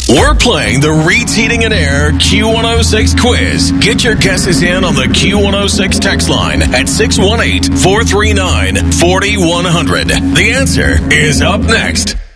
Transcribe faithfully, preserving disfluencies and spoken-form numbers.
We're playing the Reed's Heating and Air Q one oh six quiz. Get your guesses in on the Q one oh six text line at six one eight, four three nine, four one zero zero. The answer is up next.